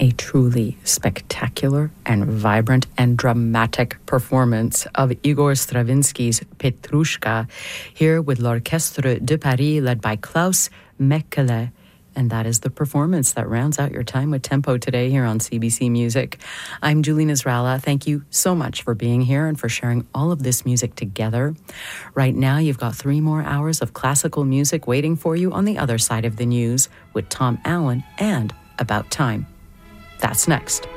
A truly spectacular and vibrant and dramatic performance of Igor Stravinsky's Petrushka, here with l'Orchestre de Paris, led by Klaus Mekele. And that is the performance that rounds out your time with Tempo today here on CBC Music. I'm Julie Nasrallah. Thank you so much for being here and for sharing all of this music together. Right now, you've got 3 more hours of classical music waiting for you on the other side of the news with Tom Allen and About Time. That's next.